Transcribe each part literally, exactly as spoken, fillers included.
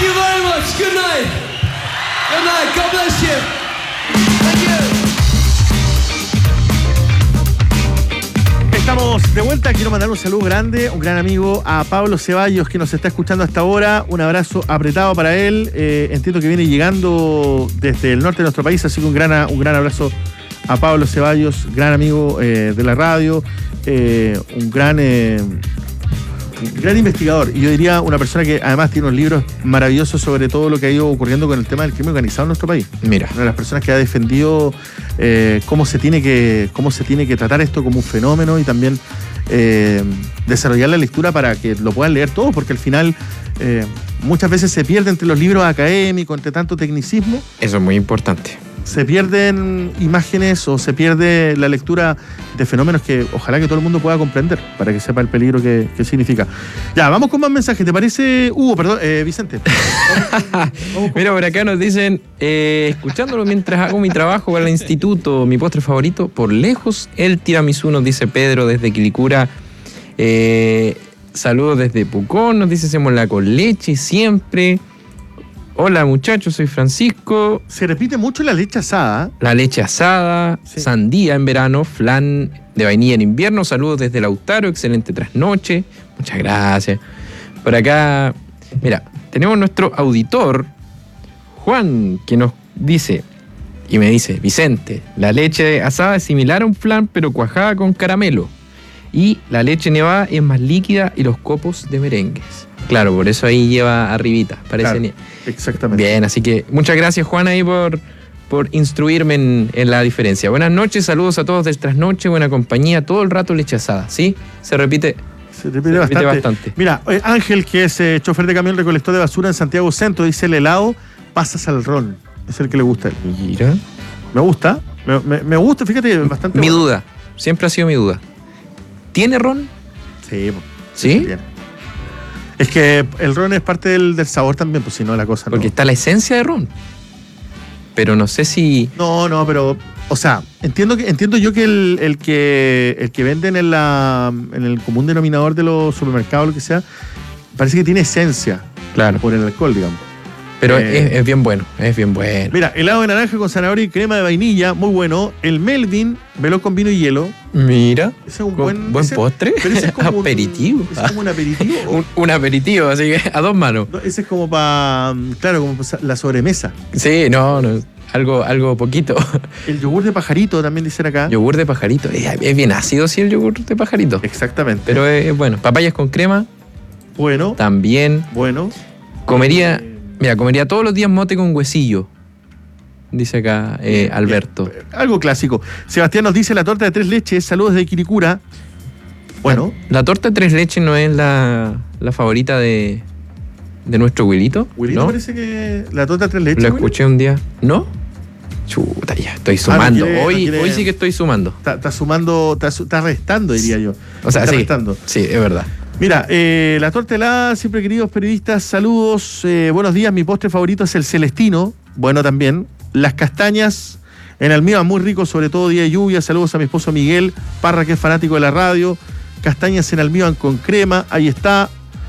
Thank you very much. Good night. Good night. God bless you. Thank you. Estamos de vuelta. Quiero mandar un saludo grande, un gran amigo a Pablo Ceballos, que nos está escuchando hasta ahora. Un abrazo apretado para él. Eh, entiendo que viene llegando desde el norte de nuestro país, así que un gran, un gran abrazo a Pablo Ceballos, gran amigo eh, de la radio, eh, un gran... Eh, gran investigador, y yo diría una persona que además tiene unos libros maravillosos sobre todo lo que ha ido ocurriendo con el tema del crimen organizado en nuestro país. Mira, una de las personas que ha defendido eh, cómo se tiene que cómo se tiene que tratar esto como un fenómeno y también eh, desarrollar la lectura para que lo puedan leer todos, porque al final eh, muchas veces se pierde entre los libros académicos, entre tanto tecnicismo. Eso es muy importante. Se pierden imágenes o se pierde la lectura de fenómenos que ojalá que todo el mundo pueda comprender para que sepa el peligro que, que significa. Ya, vamos con más mensajes. ¿Te parece, Hugo? Perdón, eh, Vicente. Vamos, vamos Mira, por acá nos dicen, eh, escuchándolo mientras hago mi trabajo para el instituto, mi postre favorito, por lejos, el tiramisú, nos dice Pedro desde Quilicura. Eh, saludos desde Pucón, nos dice, hacemos la con leche siempre. Hola muchachos, soy Francisco. Se repite mucho la leche asada. La leche asada, sí. Sandía en verano, flan de vainilla en invierno. Saludos desde Lautaro, excelente trasnoche. Muchas gracias. Por acá, mira, tenemos nuestro auditor, Juan, que nos dice, y me dice, Vicente, la leche asada es similar a un flan, pero cuajada con caramelo. Y la leche nevada es más líquida y los copos de merengues. Claro, por eso ahí lleva arribita, parece. Claro, exactamente. Bien, así que muchas gracias, Juan, ahí por, por instruirme en, en la diferencia. Buenas noches, saludos a todos del trasnoche, buena compañía, todo el rato leche asada, ¿sí? Se repite, se repite, se bastante. repite bastante. Mira, eh, Ángel, que es eh, chofer de camión recolector de basura en Santiago Centro, dice el helado pasas al ron. Es el que le gusta. Mira. Me gusta, me, me, me gusta, fíjate, bastante. Mi bueno. duda, siempre ha sido mi duda. ¿Tiene ron? Sí. ¿Sí? sí tiene. Es que el ron es parte del, del sabor también, pues si no la cosa no. Porque está la esencia de ron. Pero no sé si... No, no, pero... O sea, entiendo que entiendo yo que el, el que el que venden en, la, en el común denominador de los supermercados, lo que sea, parece que tiene esencia. Claro. Por el alcohol, digamos. Pero eh, es, es bien bueno, es bien bueno. Mira, helado de naranja con zanahoria y crema de vainilla, muy bueno. El Melvin, melón con vino y hielo. Mira, ese es un buen, buen ese, postre. Pero ese es como aperitivo. Un, ese es como un aperitivo. un, un aperitivo, así que a dos manos. No, ese es como para, claro, como para la sobremesa. Sí, no, no, algo, algo poquito. El yogur de pajarito también dicen acá. Yogur de pajarito, es, es bien ácido, sí, el yogur de pajarito. Exactamente. Pero es, es bueno. Papayas con crema. Bueno. También. Bueno. Comería... Eh, Mira, comería todos los días mote con huesillo, dice acá eh, Alberto. Bien, algo clásico. Sebastián nos dice la torta de tres leches, saludos de Quiricura. Bueno. La, la torta de tres leches no es la, la favorita de, de nuestro Wilito. Wilito, ¿no? Parece que la torta de tres leches. Lo escuché un día. ¿No? Chuta, ya, estoy sumando. Ah, no quiere, hoy, no quiere... hoy sí que estoy sumando. Está, está sumando, está, está restando, diría yo. O sea, está sí, restando. Sí, es verdad. Mira, eh, la torta helada, siempre queridos periodistas, saludos, eh, buenos días, mi postre favorito es el celestino, bueno también, las castañas en almíbar muy rico, sobre todo día de lluvia, saludos a mi esposo Miguel Parra, que es fanático de la radio, castañas en almíbar con crema, ahí está,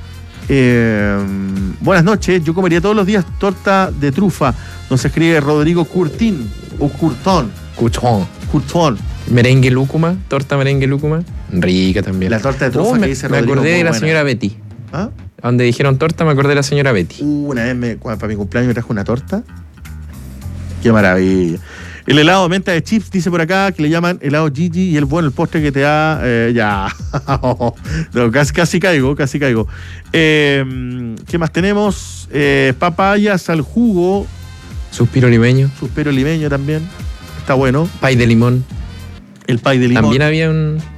eh, buenas noches, yo comería todos los días torta de trufa, nos escribe Rodrigo Curtín, o Curtón. Curtón. Curtón. Merengue lúcuma, torta merengue lúcuma, rica también. La torta de trufa oh, que me, dice me Rodrigo. Me acordé de la buena. señora Betty. ¿Ah? Donde dijeron torta, me acordé de la señora Betty. Uh, una vez me, para mi cumpleaños me trajo una torta. Qué maravilla. El helado de menta de chips, dice por acá, que le llaman helado Gigi, y el bueno, el postre que te da, eh, ya. no, casi, casi caigo, casi caigo. Eh, ¿Qué más tenemos? Eh, papayas al jugo. Suspiro limeño. Suspiro limeño también. Está bueno. Pay de limón. El pay de limón. También había un,